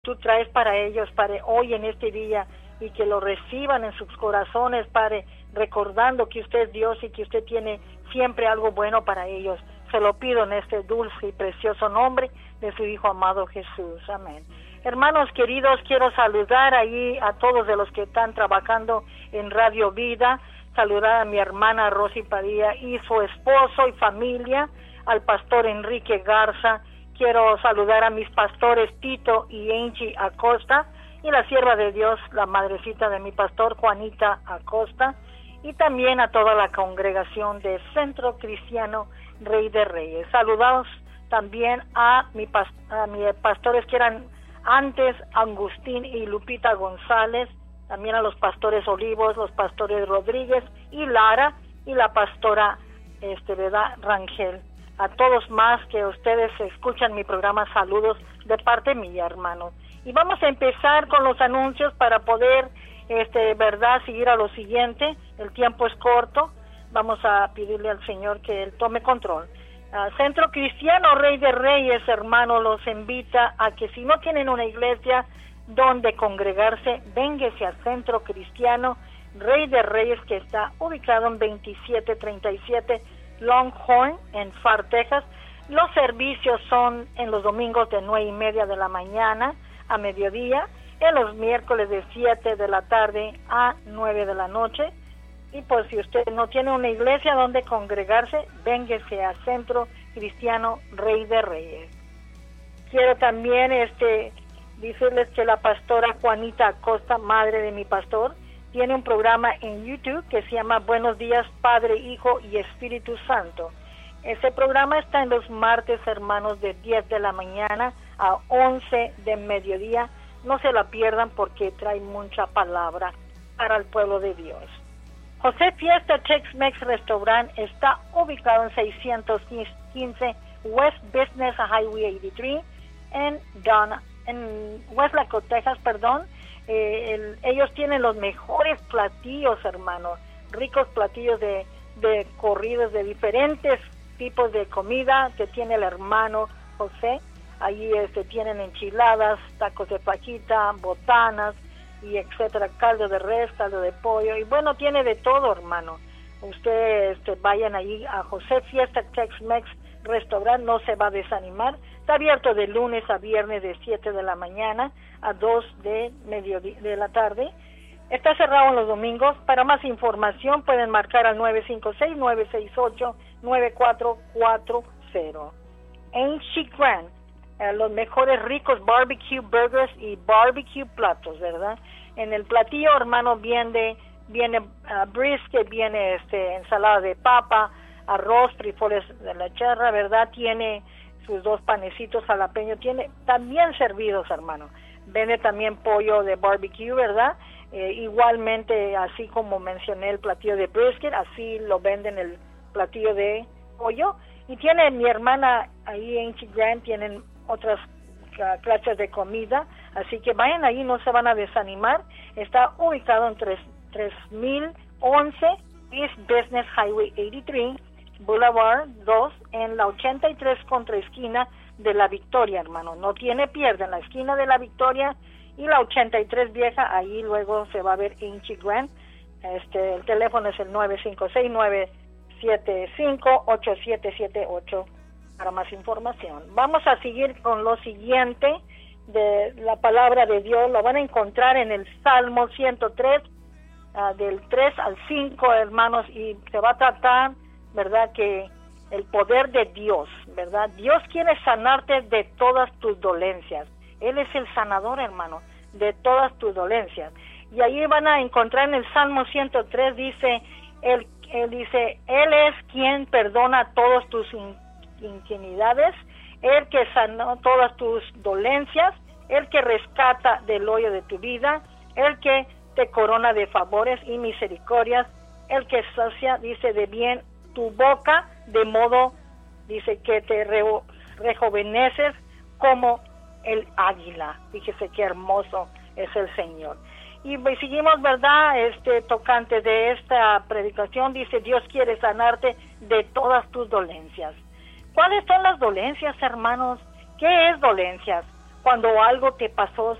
tú traes para ellos, Padre, hoy en este día, y que lo reciban en sus corazones, Padre, recordando que usted es Dios y que usted tiene siempre algo bueno para ellos. Se lo pido en este dulce y precioso nombre de su Hijo amado Jesús. Amén. Hermanos queridos, quiero saludar ahí a todos de los que están trabajando en Radio Vida, saludar a mi hermana Rosy Padilla y su esposo y familia, al pastor Enrique Garza. Quiero saludar a mis pastores Tito y Angie Acosta y la sierva de Dios, la madrecita de mi pastor Juanita Acosta, y también a toda la congregación de Centro Cristiano Rey de Reyes. Saludados también a mis pastores que eran antes, Agustín y Lupita González, también a los pastores Olivos, los pastores Rodríguez y Lara, y la pastora ¿verdad? Rangel. A todos más que ustedes escuchan mi programa, saludos de parte mía, hermanos. Y vamos a empezar con los anuncios para poder, verdad, seguir a lo siguiente. El tiempo es corto. Vamos a pedirle al Señor que Él tome control. Centro Cristiano Rey de Reyes, hermanos, los invita a que si no tienen una iglesia donde congregarse, véngase al Centro Cristiano Rey de Reyes, que está ubicado en 2737 Longhorn, en Far, Texas. Los servicios son en los domingos de 9:30 de la mañana a mediodía, en los miércoles de 7 de la tarde a 9 de la noche. Y pues si usted no tiene una iglesia donde congregarse, véngase a Centro Cristiano Rey de Reyes. Quiero también decirles que la pastora Juanita Acosta, madre de mi pastor, tiene un programa en YouTube que se llama Buenos Días Padre, Hijo y Espíritu Santo. Ese programa está en los martes, hermanos, de 10 de la mañana a 11 de mediodía. No se la pierdan porque trae mucha palabra para el pueblo de Dios. José Fiesta Tex-Mex Restaurant está ubicado en 615 West Business Highway 83 en Westlaco, Texas, perdón. Ellos tienen los mejores platillos, hermanos, ricos platillos de corridos de diferentes tipos de comida que tiene el hermano José. Allí tienen enchiladas, tacos de fajita, botanas y etcétera, caldo de res, caldo de pollo, y bueno, tiene de todo, hermano. Ustedes vayan allí a José Fiesta Tex-Mex Restaurant, no se va a desanimar. Está abierto de lunes a viernes de 7 de la mañana a 2 de la tarde. Está cerrado los domingos. Para más información pueden marcar al 956-968-9440. Ancient Grand, los mejores ricos barbecue burgers y barbecue platos, ¿verdad? En el platillo, hermano, viene brisket, viene ensalada de papa, arroz, frijoles de la charra, ¿verdad? Tiene sus 2 panecitos jalapeños, tiene también servidos, hermano. Vende también pollo de barbecue, ¿verdad? Igualmente, así como mencioné el platillo de brisket, así lo venden el platillo de pollo. Y tiene mi hermana ahí en Grand, tienen otras clases de comida, así que vayan ahí, no se van a desanimar. Está ubicado en 3011 East Business Highway 83 Boulevard 2 en la 83 contra esquina de la Victoria, hermano. No tiene pierde, en la esquina de la Victoria y la 83 vieja, ahí luego se va a ver Inchi Grand. El teléfono es el 956-975-8778 para más información. Vamos a seguir con lo siguiente de la palabra de Dios. Lo van a encontrar en el Salmo 103, del 3 al 5, hermanos, y se va a tratar, ¿verdad?, que el poder de Dios, ¿verdad? Dios quiere sanarte de todas tus dolencias. Él es el sanador, hermano, de todas tus dolencias. Y ahí van a encontrar en el Salmo 103, dice, Él es quien perdona todas tus iniquidades, el que sanó todas tus dolencias, el que rescata del hoyo de tu vida, el que te corona de favores y misericordias, el que sacia, dice, de bien tu boca, de modo, dice, que te rejuveneces como el águila. Fíjese qué hermoso es el Señor. Y seguimos, ¿verdad? Tocante de esta predicación, dice, Dios quiere sanarte de todas tus dolencias. ¿Cuáles son las dolencias, hermanos? ¿Qué es dolencias? Cuando algo te pasó